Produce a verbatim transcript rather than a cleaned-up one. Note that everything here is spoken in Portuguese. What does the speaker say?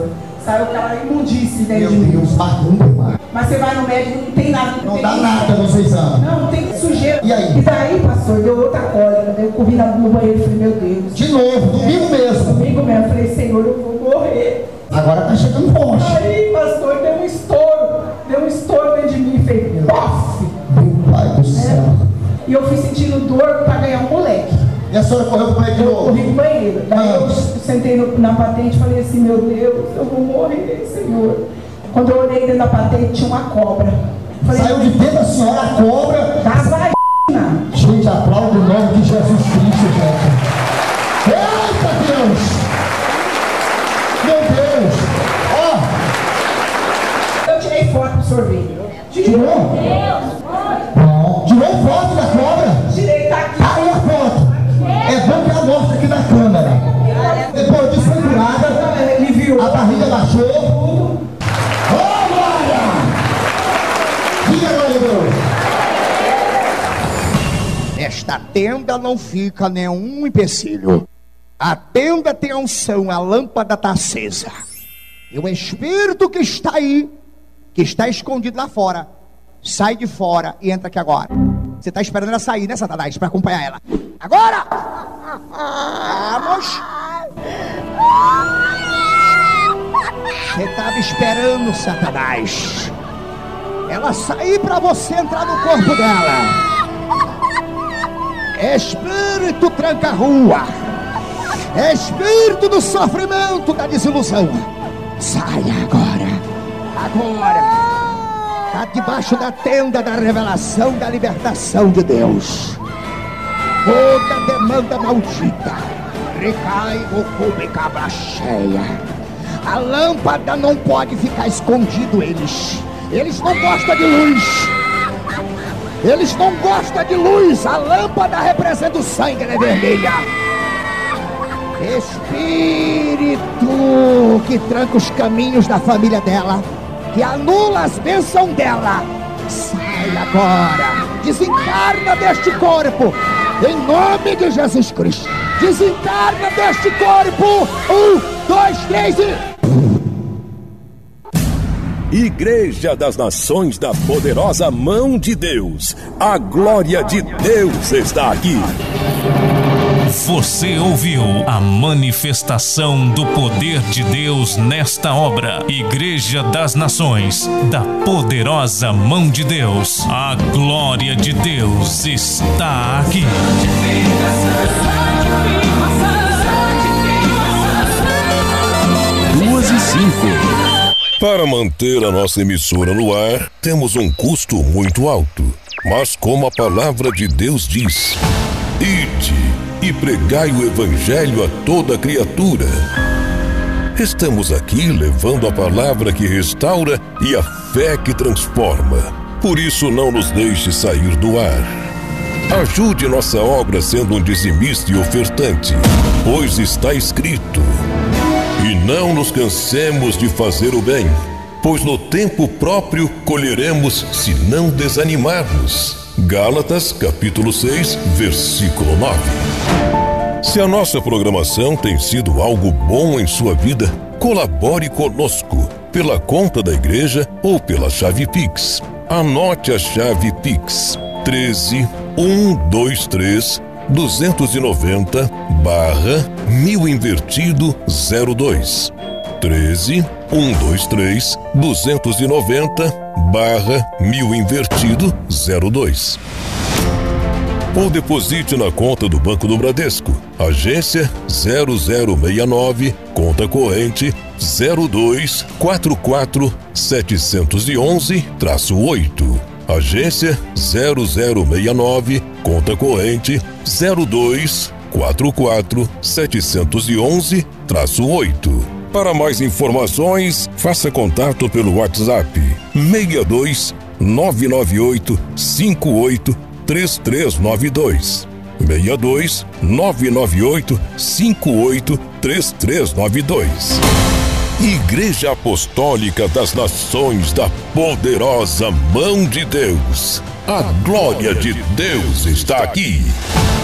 pastor. Saiu aquela imundície dentro Meu de mim. Deus, macumba, mano. Mas você vai no médico, não tem nada. Não tem dá nem- nada no seu exame. Não, não tem sujeira. E aí? E daí, pastor, deu outra cólica. Daí eu corri na- no banheiro e falei, meu Deus. De novo, domingo mesmo. Domingo mesmo, eu falei, Senhor, eu vou morrer. Agora tá chegando forte. Aí, pastor, deu um estouro. Deu um estouro dentro de mim e fez, pof! Meu pai do céu. E eu fui sentindo dor para ganhar um moleque. E a senhora correu pro banheiro de Eu novo? corri pro banheiro. Daí Ah. eu sentei no- na patente e falei assim, meu Deus, eu vou morrer, Senhor. Quando eu olhei dentro da patente, tinha uma cobra. Falei, Saiu de dentro da senhora a cobra. da vagina. Gente, aplauda o nome de Jesus Cristo, gente. Eita Deus! Meu Deus! Ó, Eu tirei foto pro sorvete. tirou? Não. Tirou foto da cobra? Tirei, tá aqui. Aí a foto. É bom que ela mostra aqui na câmera. Depois disso foi curada. Ele viu. A barriga baixou. Oh, glória! Diga, glória a Deus. Nesta tenda não fica nenhum empecilho. A tenda tem a unção, a lâmpada está acesa. E o Espírito que está aí, que está escondido lá fora, sai de fora e entra aqui agora. Você está esperando ela sair, né, Satanás? Para acompanhar ela. Agora! Vamos! Você estava esperando, Satanás, ela sair para você entrar no corpo dela. Espírito tranca-rua, espírito do sofrimento, da desilusão, saia agora, agora. Está debaixo da tenda da revelação, da libertação de Deus. Toda demanda maldita recai no cume cabra cheia. A lâmpada não pode ficar escondido eles. Eles não gostam de luz. Eles não gostam de luz. A lâmpada representa o sangue, ela é vermelha. Espírito que tranca os caminhos da família dela, que anula as bênçãos dela, sai agora. Desencarna deste corpo, em nome de Jesus Cristo. Desencarna deste corpo. Um, dois, três e... Igreja das Nações da Poderosa Mão de Deus. A glória de Deus está aqui. Você ouviu a manifestação do poder de Deus nesta obra. Igreja das Nações da Poderosa Mão de Deus. A glória de Deus está aqui. Duas e cinco. Para manter a nossa emissora no ar, temos um custo muito alto. Mas como a palavra de Deus diz, ide e pregai o evangelho a toda criatura. Estamos aqui levando a palavra que restaura e a fé que transforma. Por isso não nos deixe sair do ar. Ajude nossa obra sendo um dizimista e ofertante, pois está escrito: e não nos cansemos de fazer o bem, pois no tempo próprio colheremos se não desanimarmos. Gálatas capítulo seis, versículo nove. Se a nossa programação tem sido algo bom em sua vida, colabore conosco pela conta da igreja ou pela chave Pix. Anote a chave Pix: treze, cento e vinte e três, duzentos e noventa, barra mil invertido zero dois. treze, cento e vinte e três, duzentos e noventa, barra mil invertido zero dois. Ou deposite na conta do Banco do Bradesco, agência zero zero seis nove, conta corrente zero dois quatro quatro sete um um oito. Agência zero zero seis nove, conta corrente zero dois quatro quatro sete um um oito. Para mais informações, faça contato pelo WhatsApp seis dois nove nove oito cinco oito três três nove dois. seis dois nove nove oito cinco oito três três nove dois. Igreja Apostólica das Nações da Poderosa Mão de Deus. A glória de Deus está aqui.